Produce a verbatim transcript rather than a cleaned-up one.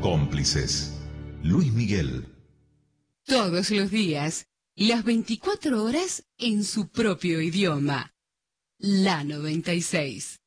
Cómplices. Luis Miguel. Todos los días, las veinticuatro horas en su propio idioma. La noventa y seis.